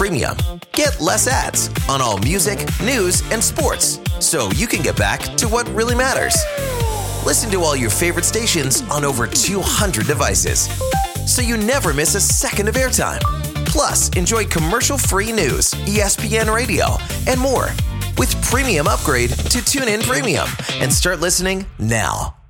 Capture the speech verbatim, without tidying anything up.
Premium. Get less ads on all music, news, and sports, so you can get back to what really matters. Listen to all your favorite stations on over two hundred devices, so you never miss a second of airtime. Plus, enjoy commercial-free news, E S P N Radio, and more with Premium Upgrade to TuneIn Premium and start listening now.